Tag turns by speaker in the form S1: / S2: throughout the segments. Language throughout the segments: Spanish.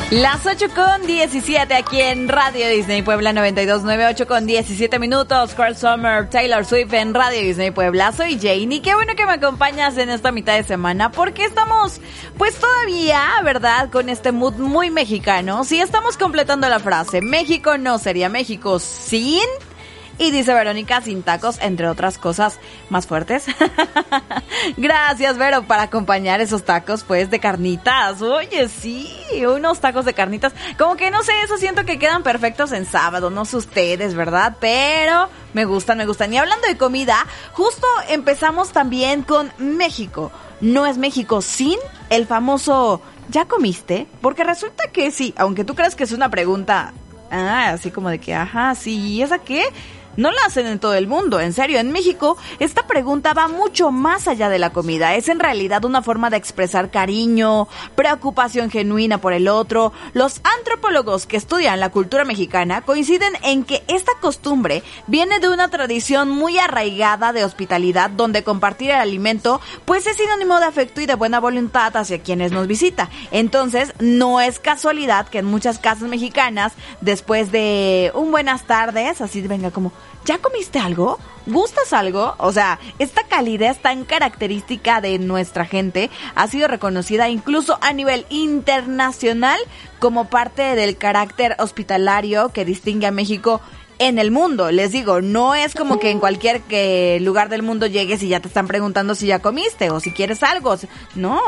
S1: Las 8:17 aquí en Radio Disney Puebla 92.9, 8:17 minutos. Carl Sommer, Taylor Swift en Radio Disney Puebla. Soy Janie, qué bueno que me acompañas en esta mitad de semana porque estamos pues todavía, ¿verdad? Con este mood muy mexicano. Sí, estamos completando la frase, México no sería México sin... Y dice Verónica, sin tacos, entre otras cosas más fuertes. Gracias, Vero, para acompañar esos tacos, pues, de carnitas. Oye, sí, unos tacos de carnitas. Como que, no sé, eso siento que quedan perfectos en sábado. No sé ustedes, ¿verdad? Pero me gustan, me gustan. Y hablando de comida, justo empezamos también con México. No es México sin el famoso ¿ya comiste? Porque resulta que sí, aunque tú creas que es una pregunta... así como de que, ajá, sí, ¿y esa qué? No la hacen en todo el mundo, en serio. En México, esta pregunta va mucho más allá de la comida. Es en realidad una forma de expresar cariño, preocupación genuina por el otro. Los antropólogos que estudian la cultura mexicana coinciden en que esta costumbre viene de una tradición muy arraigada de hospitalidad, donde compartir el alimento pues es sinónimo de afecto y de buena voluntad hacia quienes nos visita. Entonces, no es casualidad que en muchas casas mexicanas, después de un buenas tardes, así venga como... ¿ya comiste algo? ¿Gustas algo? O sea, esta calidez tan característica de nuestra gente ha sido reconocida incluso a nivel internacional como parte del carácter hospitalario que distingue a México en el mundo. Les digo, no es como que en cualquier lugar del mundo llegues y ya te están preguntando si ya comiste o si quieres algo. No,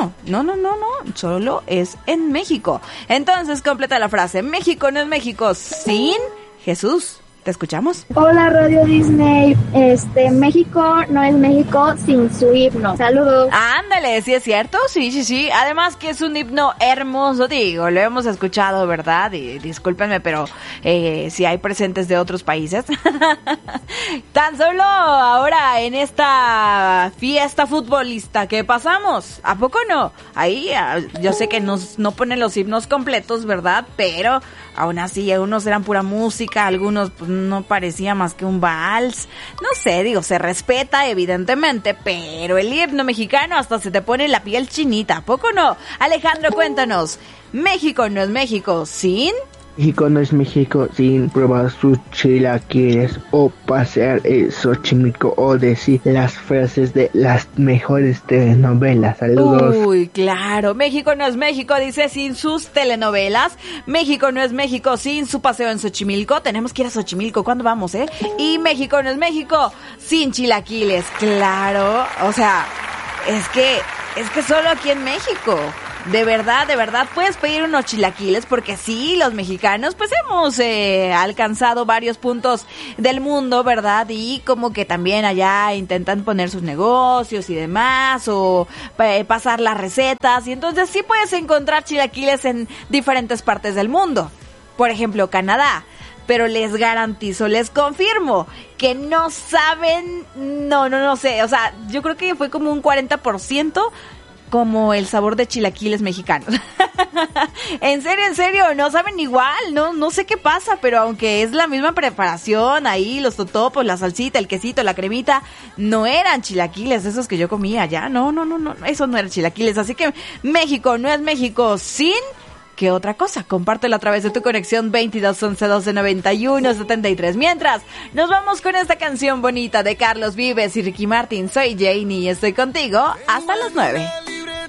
S1: solo es en México. Entonces completa la frase, México no es México sin Jesús. ¿Te escuchamos?
S2: Hola Radio Disney, México no es México sin su himno. Saludos.
S1: Ándale, ¿sí es cierto? Sí. Además que es un himno hermoso, digo, lo hemos escuchado, ¿verdad? Y discúlpenme, pero si hay presentes de otros países. Tan solo ahora en esta fiesta futbolista que pasamos, ¿a poco no? Ahí yo sé que no ponen los himnos completos, ¿verdad? Pero aún así, algunos eran pura música, algunos pues no parecía más que un vals. No sé, digo, se respeta evidentemente, pero el himno mexicano hasta se te pone la piel chinita, ¿a poco no? Alejandro, cuéntanos, México no es México sin...
S3: México no es México sin probar sus chilaquiles o pasear el Xochimilco o decir las frases de las mejores telenovelas. Saludos.
S1: Uy, claro. México no es México, dice, sin sus telenovelas. México no es México sin su paseo en Xochimilco. Tenemos que ir a Xochimilco. ¿Cuándo vamos, Y México no es México sin chilaquiles. Claro. O sea, es que solo aquí en México. De verdad, puedes pedir unos chilaquiles porque sí, los mexicanos pues hemos alcanzado varios puntos del mundo, ¿verdad? Y como que también allá intentan poner sus negocios y demás o pasar las recetas y entonces sí puedes encontrar chilaquiles en diferentes partes del mundo. Por ejemplo, Canadá. Pero les garantizo, les confirmo que no saben, no sé, o sea, yo creo que fue como un 40% como el sabor de chilaquiles mexicanos. En serio, no saben igual, no sé qué pasa, pero aunque es la misma preparación, ahí los totopos, la salsita, el quesito, la cremita, no eran chilaquiles esos que yo comía allá, no, esos no eran chilaquiles, así que México no es México sin... ¿Qué otra cosa? Compártelo a través de tu conexión 2211 12 91 73. Mientras, nos vamos con esta canción bonita de Carlos Vives y Ricky Martin. Soy Janie y estoy contigo hasta las 9.